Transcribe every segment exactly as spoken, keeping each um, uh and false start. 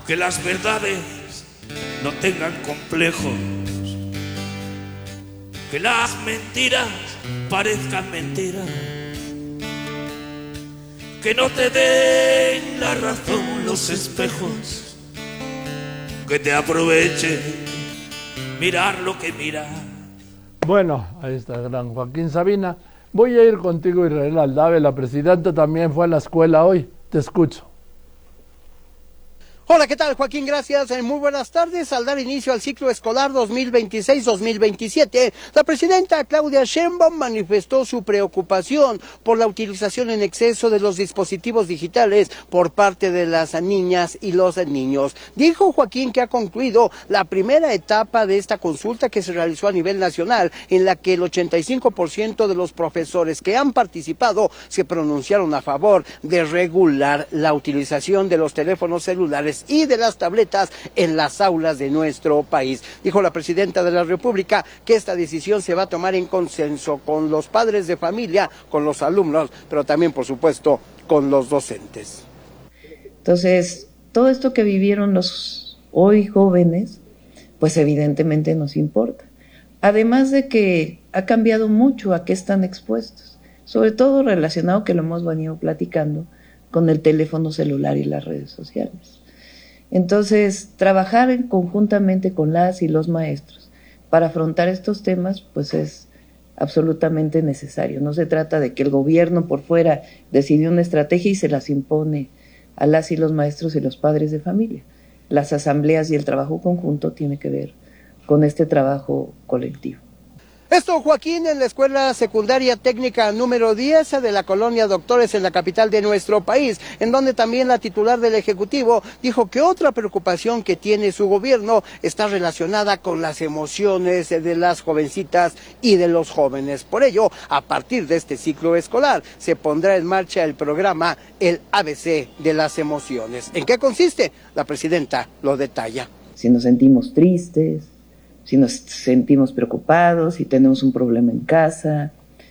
que las verdades no tengan complejos, que las mentiras parezcan mentiras, que no te den la razón los espejos, que te aproveche mirar lo que mira. Bueno, ahí está el gran Joaquín Sabina. Voy a ir contigo, Israel Aldave. La presidenta también fue a la escuela hoy. Te escucho. Hola, ¿qué tal, Joaquín? Gracias. Muy buenas tardes. Al dar inicio al ciclo escolar dos mil veintiséis dos mil veintisiete, la presidenta Claudia Sheinbaum manifestó su preocupación por la utilización en exceso de los dispositivos digitales por parte de las niñas y los niños. Dijo Joaquín que ha concluido la primera etapa de esta consulta que se realizó a nivel nacional, en la que el ochenta y cinco por ciento de los profesores que han participado se pronunciaron a favor de regular la utilización de los teléfonos celulares y de las tabletas en las aulas de nuestro país. Dijo la presidenta de la República que esta decisión se va a tomar en consenso con los padres de familia, con los alumnos, pero también, por supuesto, con los docentes. Entonces, todo esto que vivieron los hoy jóvenes, pues evidentemente nos importa. Además de que ha cambiado mucho a qué están expuestos, sobre todo relacionado, que lo hemos venido platicando, con el teléfono celular y las redes sociales. Entonces, trabajar en, conjuntamente con las y los maestros para afrontar estos temas, pues es absolutamente necesario. No se trata de que el gobierno por fuera decide una estrategia y se las impone a las y los maestros y los padres de familia. Las asambleas y el trabajo conjunto tiene que ver con este trabajo colectivo. Esto, Joaquín, en la Escuela Secundaria Técnica número diez de la Colonia Doctores en la capital de nuestro país, en donde también la titular del Ejecutivo dijo que otra preocupación que tiene su gobierno está relacionada con las emociones de las jovencitas y de los jóvenes. Por ello, a partir de este ciclo escolar, se pondrá en marcha el programa El A B C de las emociones. ¿En qué consiste? La presidenta lo detalla. Si nos sentimos tristes, si nos sentimos preocupados, si tenemos un problema en casa,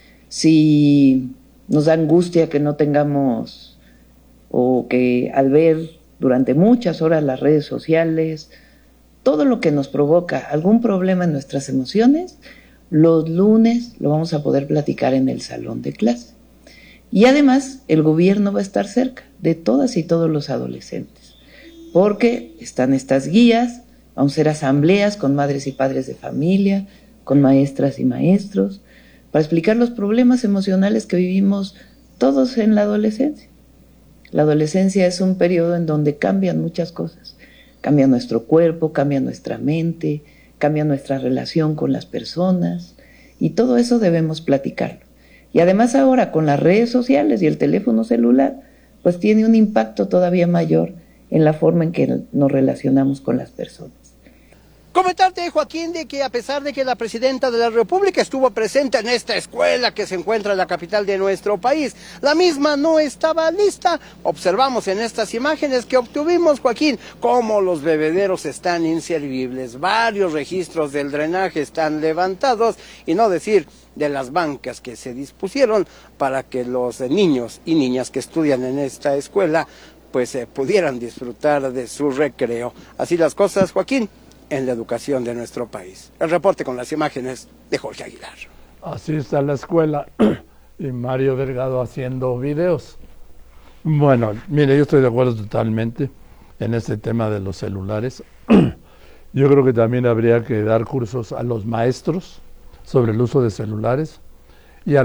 si nos da angustia que no tengamos, o que al ver durante muchas horas las redes sociales, todo lo que nos provoca algún problema en nuestras emociones, los lunes lo vamos a poder platicar en el salón de clase. Y además el gobierno va a estar cerca de todas y todos los adolescentes, porque están estas guías. Vamos a hacer asambleas con madres y padres de familia, con maestras y maestros, para explicar los problemas emocionales que vivimos todos en la adolescencia. La adolescencia es un periodo en donde cambian muchas cosas. Cambia nuestro cuerpo, cambia nuestra mente, cambia nuestra relación con las personas, y todo eso debemos platicarlo. Y además ahora con las redes sociales y el teléfono celular, pues tiene un impacto todavía mayor en la forma en que nos relacionamos con las personas. Comentarte, Joaquín, de que a pesar de que la presidenta de la República estuvo presente en esta escuela que se encuentra en la capital de nuestro país, la misma no estaba lista. Observamos en estas imágenes que obtuvimos, Joaquín, cómo los bebederos están inservibles, varios registros del drenaje están levantados, y no decir de las bancas que se dispusieron para que los niños y niñas que estudian en esta escuela pues eh, pudieran disfrutar de su recreo. Así las cosas, Joaquín, en la educación de nuestro país. El reporte con las imágenes de Jorge Aguilar. Así está la escuela y Mario Delgado haciendo videos. Bueno, mire, yo estoy de acuerdo totalmente en este tema de los celulares. Yo creo que también habría que dar cursos a los maestros sobre el uso de celulares,